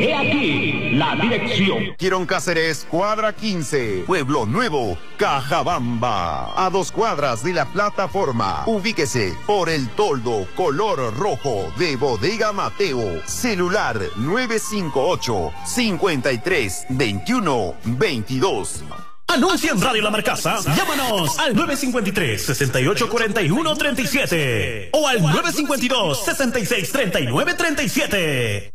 He aquí la dirección. Quirón Cáceres, cuadra 15, Pueblo Nuevo, Cajabamba. A 2 cuadras de la plataforma. Ubíquese por el toldo color rojo de Bodega Mateo. Celular 958-53-21-22. Anuncia en Radio La Marcaza. Llámanos al 953-6841-37 o al 952-6639-37.